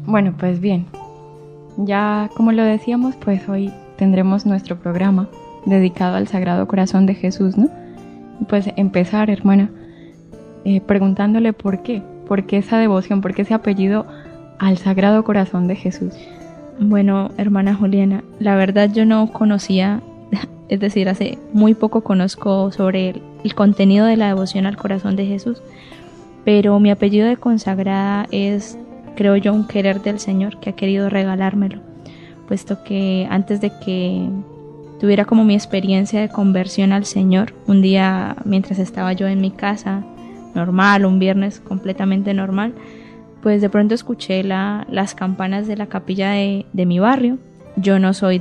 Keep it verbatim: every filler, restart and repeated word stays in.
Bueno, pues bien, ya como lo decíamos, pues hoy tendremos nuestro programa dedicado al Sagrado Corazón de Jesús, ¿no? Y pues empezar, hermana, eh, preguntándole por qué, por qué esa devoción, por qué ese apellido al Sagrado Corazón de Jesús. Bueno, hermana Juliana, la verdad yo no conocía, es decir, hace muy poco conozco sobre el, el contenido de la devoción al Corazón de Jesús, pero mi apellido de consagrada es, creo yo, un querer del Señor que ha querido regalármelo, puesto que antes de que tuviera como mi experiencia de conversión al Señor, un día mientras estaba yo en mi casa, normal, un viernes completamente normal, pues de pronto escuché la, las campanas de la capilla de, de mi barrio. Yo no soy